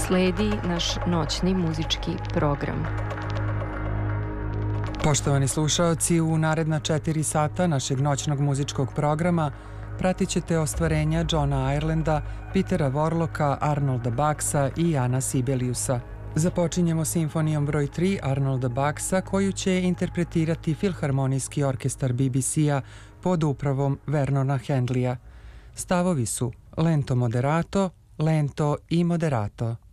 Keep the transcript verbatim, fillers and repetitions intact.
sledi naš noćni muzički program. Poštovani slušaoci, u naredna četiri sata našeg noćnog muzičkog programa pratit ćete ostvarenja Johna Irelanda, Petera Warlocka, Arnolda Baxa i Jana Sibeliusa. Započinjemo simfonijom broj tri Arnolda Baxa, koju će interpretirati Filharmonijski orkestar B B C-a pod upravom Vernona Handleya. Stavovi su lento moderato, lento i moderato.